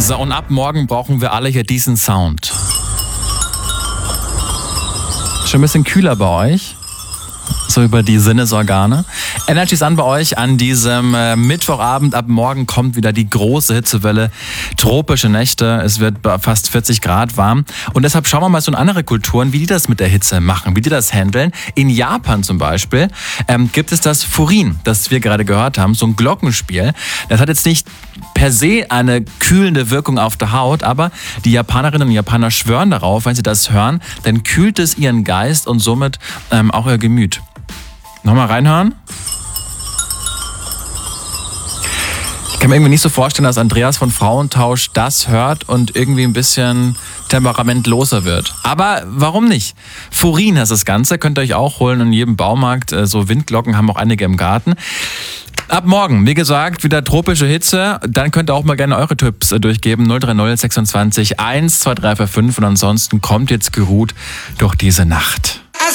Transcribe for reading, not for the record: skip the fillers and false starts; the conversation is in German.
So, und ab morgen brauchen wir alle hier diesen Sound. Schon ein bisschen kühler bei euch? So über die Sinnesorgane. Energy ist an bei euch an diesem Mittwochabend. Ab morgen kommt wieder die große Hitzewelle. Tropische Nächte. Es wird fast 40 Grad warm. Und deshalb schauen wir mal so in andere Kulturen, wie die das mit der Hitze machen, wie die das handeln. In Japan zum Beispiel gibt es das Furin, das wir gerade gehört haben. So ein Glockenspiel. Das hat jetzt nicht per se eine kühlende Wirkung auf der Haut, aber die Japanerinnen und Japaner schwören darauf, wenn sie das hören, dann kühlt es ihren Geist und somit auch ihr Gemüt. Nochmal reinhören. Ich kann mir irgendwie nicht so vorstellen, dass Andreas von Frauentausch das hört und irgendwie ein bisschen temperamentloser wird. Aber warum nicht? Furin heißt das Ganze, könnt ihr euch auch holen in jedem Baumarkt. So Windglocken haben auch einige im Garten. Ab morgen, wie gesagt, wieder tropische Hitze. Dann könnt ihr auch mal gerne eure Tipps durchgeben. 030 26 1 2 3 4 5. Und ansonsten kommt jetzt geruht durch diese Nacht.